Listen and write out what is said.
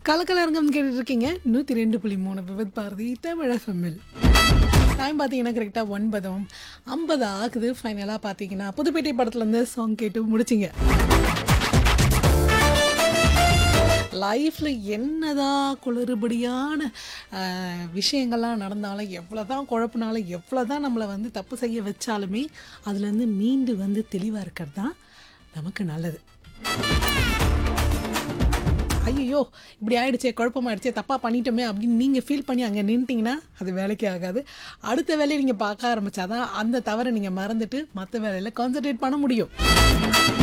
கலக்கலரங்கம் கேட்டுட்டு இருக்கீங்க 102.3 விவித் பாரதி தமிழ் எஃப்எம்மில். டைம் பார்த்தீங்கன்னா கரெக்டாக 9:50 ஆகுது. ஃபைனலாக பார்த்தீங்கன்னா புதுப்பேட்டை படத்துலேருந்து சாங் கேட்டு முடிச்சிங்க. லைஃப்பில் என்னதான் குளறுபடியான விஷயங்கள்லாம் நடந்தாலும், எவ்வளோ தான் குழப்பினாலும், எவ்வளோ தான் நம்மளை வந்து தப்பு செய்ய வச்சாலுமே அதுலேருந்து மீண்டு வந்து தெளிவாக இருக்கிறது தான் நமக்கு நல்லது. ஐயோ இப்படி ஆயிடுச்சே, குழப்பமாயிடுச்சே, தப்பாக பண்ணிட்டோமே அப்படின்னு நீங்கள் ஃபீல் பண்ணி அங்கே நின்ட்டிங்கன்னா அது வேலைக்கே ஆகாது. அடுத்த வேலையை நீங்கள் பார்க்க ஆரம்பித்தாதான் அந்த தவறை நீங்கள் மறந்துட்டு மற்ற வேலையில் கான்சன்ட்ரேட் பண்ண முடியும்.